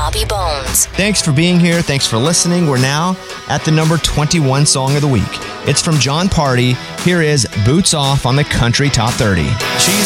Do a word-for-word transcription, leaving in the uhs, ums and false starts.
Bobby Bones. Thanks for being here. Thanks for listening. We're now at the number twenty-one song of the week. It's from John Party. Here is Boots Off on the Country Top thirty. She's